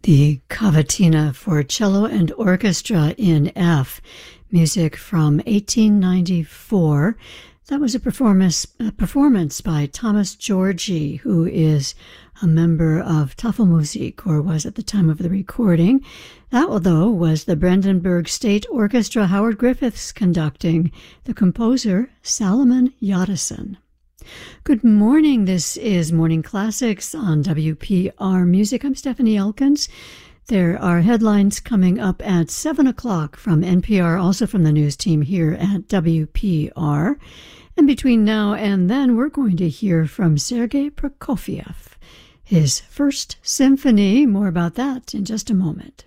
The Cavatina for Cello and Orchestra in F, music from 1894. That was a performance by Thomas Georgi, who is a member of Tafelmusik, or was at the time of the recording. That, though, was the Brandenburg State Orchestra, Howard Griffiths conducting, the composer Salomon Yadison. Good morning. This is Morning Classics on WPR Music. I'm Stephanie Elkins. There are headlines coming up at 7 o'clock from NPR, also from the news team here at WPR. And between now and then, we're going to hear from Sergei Prokofiev, his first symphony. More about that in just a moment.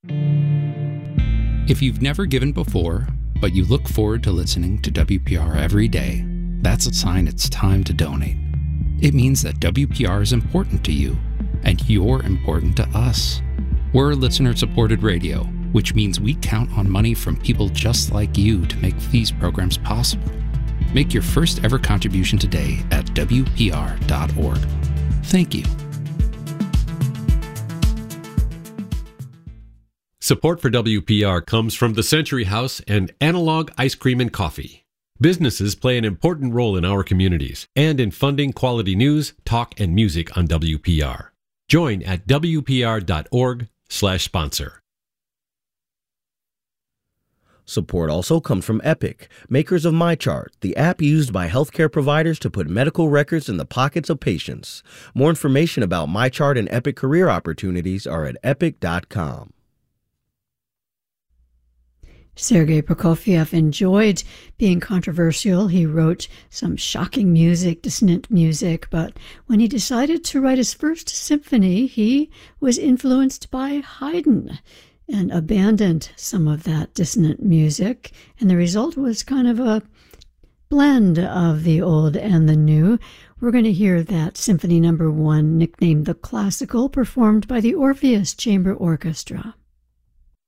If you've never given before, but you look forward to listening to WPR every day, that's a sign it's time to donate. It means that WPR is important to you, and you're important to us. We're listener-supported radio, which means we count on money from people just like you to make these programs possible. Make your first ever contribution today at WPR.org. Thank you. Support for WPR comes from the Century House and Analog Ice Cream and Coffee. Businesses play an important role in our communities and in funding quality news, talk, and music on WPR. Join at WPR.org/sponsor. Support also comes from Epic, makers of MyChart, the app used by healthcare providers to put medical records in the pockets of patients. More information about MyChart and Epic career opportunities are at epic.com. Sergei Prokofiev enjoyed being controversial. He wrote some shocking music, dissonant music, but when he decided to write his first symphony, he was influenced by Haydn and abandoned some of that dissonant music, and the result was kind of a blend of the old and the new. We're going to hear that Symphony No. 1, nicknamed the Classical, performed by the Orpheus Chamber Orchestra.